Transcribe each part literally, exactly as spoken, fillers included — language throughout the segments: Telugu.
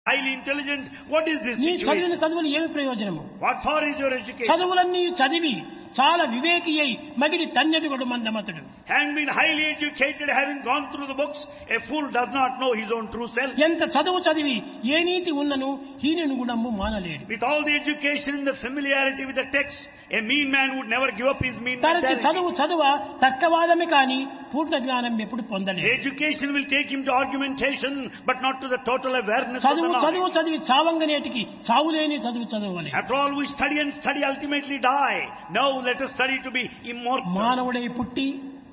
highly intelligent. What is this నీ చదివిన situation? చదువులు ఏమి ప్రయోజనము? What for is your education? చదువులన్నీ చదివి చాలా వివేకి అయి మగిడి తన్నెడుగడు మందమతుడు. Having been highly educated, having gone through the books, a fool does not know his own true self. ఎంత చదువు చదివి ఏ నీతి ఉన్నను హీనుని గుణము మానలేడు. With all the education and the familiarity with the text, a mean man would never give up his mean తనకి mentality. చదువు చదువ తక్కవాదమే కాని పూర్ణ జ్ఞానం ఎప్పుడు పొందలేదు. Education will take him to argumentation, but not to the total awareness of the చదువు చదువు knowledge. చదివి చావంగనేటికి చావులేని చదువు చదవాలి. After all, we study and study, ultimately die. Now let us study to be immortal. మానవుడై పుట్టి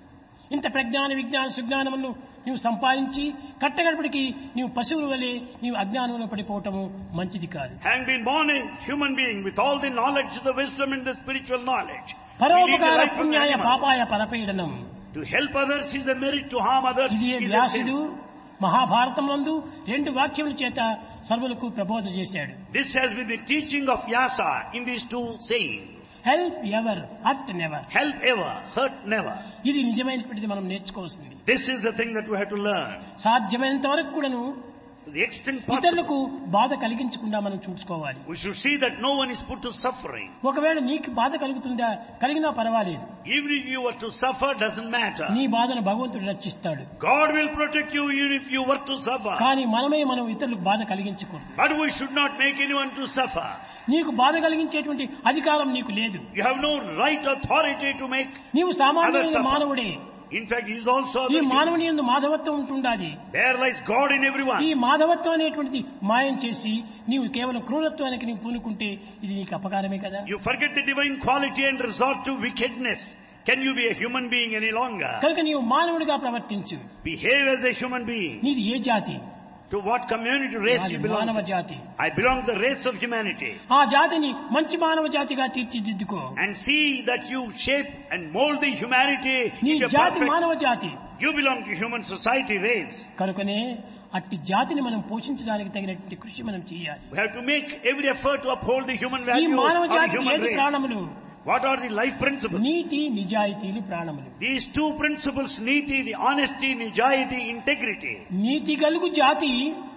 ఇంత ప్రజ్ఞాన విజ్ఞాన సుజ్ఞానములను నీవు సంపాదించి కట్టగడపడికి నీవు పశువుల వలె నీవు అజ్ఞానంలో పడిపోవటము మంచిది కాదు. Having been born a human being with all the knowledge, the wisdom and the spiritual knowledge, we lead the పరోపకార life of an పుణ్యాయ animal. పాపాయ పరపీడనం. To help others is a merit, to harm others ఇది is a వ్యాసుడు sin. మహాభారతమునందు రెండు వాక్యముల చేత సర్వులకు ప్రబోధ చేశాడు. This has been the teaching of Vyasa in these two sayings. Help ever hurt never. Help ever, hurt never. ఇది నిజమైనటువంటిది మనం నేర్చుకోవాల్సింది. This is the thing that we have to learn. సాధ్యమైనంత వరకు కూడాను To the extent possible, ఇతరులకు బాధ కలిగించకుండా మనం చూసుకోవాలి. we should see that no one is put to suffering. ఒకవేళ నీకు బాధ కలుగుతుందా కలిగినా పర్వాలేదు. Even if you were to suffer, doesn't matter. నీ బాధను భగవంతుడు రక్షిస్తాడు. God will protect you even if you were to suffer. కానీ మనమే మనం ఇతరులకు బాధ కలిగించకూడదు. But we should not make anyone to suffer. నీకు బాధ కలిగించేటువంటి అధికారం నీకు లేదు. You have no right authority to make. నీవు సామాన్యమైన suffer. మానవుడే. In fact, he is also a ఈ human. మానవుని యందు మాధవత్వం ఉంటుండాలి. There lies God in everyone. ఈ మాధవత్వం అనేటువంటిది మాయం చేసి నీవు కేవలం క్రూరత్వానికి నీవు పూనుకుంటే ఇది నీకు అపకారమే కదా. You forget the divine quality and resort to wickedness. Can you be a human being any longer? కనుక నీవు మానవుడిగా ప్రవర్తించు. Behave as a human being. నీది ఏ జాతి? To what community race నాది you belong మానవ to? జాతి. I belong to the race of humanity. ఆ జాతిని మంచి మానవ జాతిగా తీర్చిదిద్దుకో. And see that you shape and mold the humanity నీ into a జాతి perfect. మానవ జాతి. You belong to human society race. కనుకనే అట్టి జాతిని మనం పోషించడానికి తగినటువంటి కృషి మనం చేయాలి. We have to make every effort to uphold the human ఈ value మానవ of the జాతికి human ఏది race. ప్రాణములు? What are the life principles? నీతి నిజాయితీలు ప్రాణములు. These two principles, niti, the honesty, nijayati, integrity. నీతి గలుగు జాతి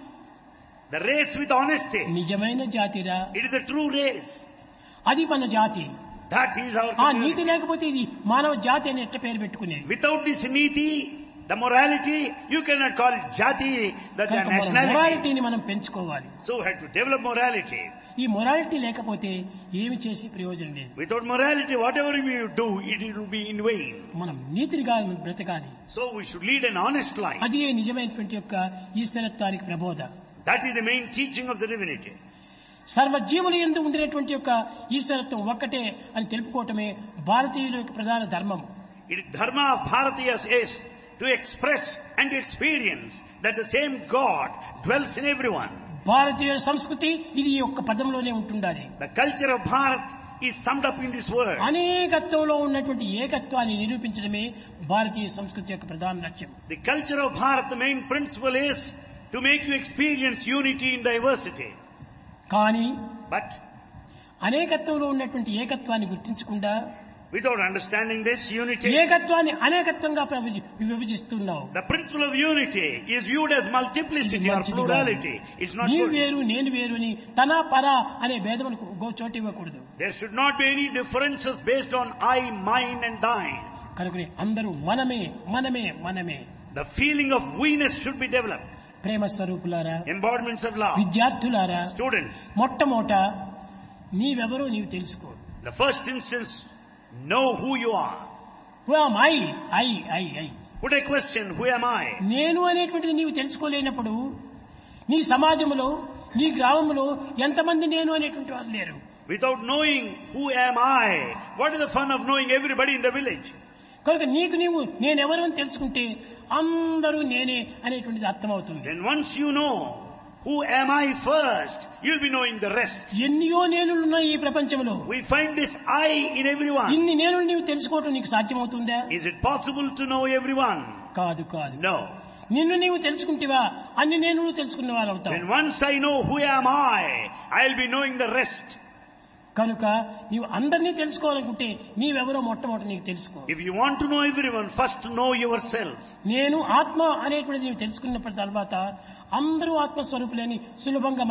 The race with honesty. నిజమైన జాతిరా. It is a true race. అది మన జాతి. That is our ఆ community. నీతి లేకపోతే ఇది మానవ జాతి అని ఎట్ట పేరు పెట్టుకునేది. Without this niti, the morality, you cannot call it jati, that the nationality. మొరాలిటీని మనం పెంచుకోవాలి. So we have to develop morality. ఈ మొరాలిటీ లేకపోతే ఏమి చేసి ప్రయోజనం లేదు. Without morality, whatever we do, it will be in vain. మనం నీతిగా బ్రతకాలి. So we should lead an honest life. అది నిజమైనటువంటి యొక్క ఈశ్వరత్వానికి ప్రబోధ. That is the main teaching of the divinity. సర్వజీవులు యందు ఉండినటువంటి యొక్క ఈశ్వరత్వం ఒక్కటే అని తెలుపుకోవటమే భారతీయుల యొక్క ప్రధాన ధర్మం. It is dharma of Bharatiyas is to express and to experience that the same God dwells in everyone. భారతీయ సంస్కృతి ఇది ఈ యొక్క పదంలోనే ఉంటుండాలి. The culture of Bharat is summed up in this word. అనేకత్వంలో ఉన్నటువంటి ఏకత్వాన్ని నిరూపించడమే భారతీయ సంస్కృతి యొక్క ప్రధాన లక్ష్యం. The culture of Bharat, the main principle is to make you experience unity in diversity. కానీ But అనేకత్వంలో ఉన్నటువంటి ఏకత్వాన్ని గుర్తించకుండా without understanding this unity, ఏకత్వాన్ని అనేకత్వంగా Pravi- విభజిస్తున్నావు. the principle of unity is viewed as multiplicity or plurality. It's not నీవు good. వేరు నేను వేరు అని తన పర అనే భేదములకు గో చోటు ఇవ్వకూడదు. There should not be any differences based on I, mine and thine. కనుక అందరూ మనమే మనమే మనమే. The feeling of we-ness should be developed. ప్రేమ స్వరూపులారా, Embodiments of love. విద్యార్థులారా, Students, మొట్టమొదట నీవెవరో నీవు తెలుసుకో. the first instance, know who you are. Who am I? I, I, I. Put a question, who am I? నేను అనేటువంటిది నీవు తెలుసుకోలేనప్పుడు నీ సమాజంలో నీ గ్రామంలో ఎంతమంది నేను అనేటువంటి వారు లేరు. Without knowing who am I, what is the fun of knowing everybody in the village? కనుక నీకు నీవు నేనెవరు అని తెలుసుకుంటే అందరూ నేనే అనేటువంటిది అర్థమవుతుంది. Then once you know who am I first, you'll be knowing the rest. ఎన్నో నేనులు ఉన్నాయి ఈ ప్రపంచంలో. We find this I in everyone. ఇన్ని నేనులు నీవు తెలుసుకోవటం నీకు సాధ్యమవుతుందా? Is it possible to know everyone? కాదు కాదు. No. నిన్ను నీవు తెలుసుకుంటేవా అన్ని నేనులు తెలుసుకున్న వారు అవుతావు. Then once I know who am I, I'll be knowing the rest. కనుక నీవు అందరినీ తెలుసుకోవాలనుకుంటే నీవెవరో మొట్టమొదటి నీకు తెలుసుకో. If you want to know everyone, first know yourself. నేను ఆత్మ అనేటువంటిది నీవు తెలుసుకున్న తర్వాత అందరూ ఆత్మస్వరూపులేని సులభంగా